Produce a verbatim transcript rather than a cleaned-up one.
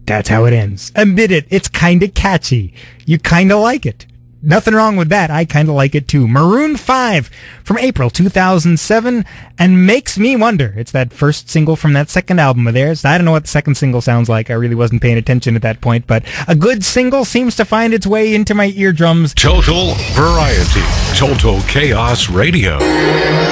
That's how it ends. Admit it, it's kind of catchy. You kind of like it. Nothing wrong with that. I kind of like it too. Maroon five from April two thousand seven, and Makes Me Wonder. It's that first single from that second album of theirs. I don't know what the second single sounds like. I really wasn't paying attention at that point, but a good single seems to find its way into my eardrums. Total variety. Total Chaos Radio.